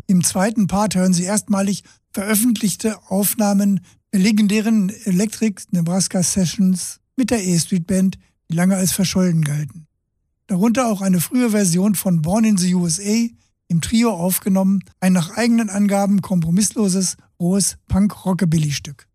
Im zweiten Part hören Sie erstmalig veröffentlichte Aufnahmen der legendären Electric Nebraska Sessions mit der E-Street Band, die lange als verschollen galten. Darunter auch eine frühe Version von Born in the USA, im Trio aufgenommen, ein nach eigenen Angaben kompromissloses, rohes Punk-Rockabilly-Stück.